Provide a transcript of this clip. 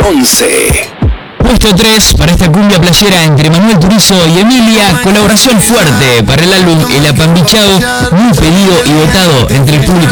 11. Puesto 3 para esta cumbia playera entre Manuel Turizo y Emilia, colaboración fuerte para el álbum El Apambichao, muy pedido y votado entre el público